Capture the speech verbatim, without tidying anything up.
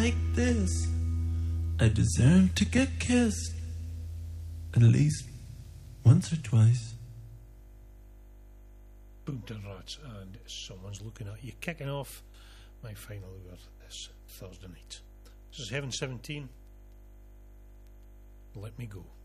like this, I deserve to get kissed at least once or twice. Boomtown Rats and Someone's Looking At You, kicking off my final hour this Thursday night. This is Heaven seventeen. Let Me Go.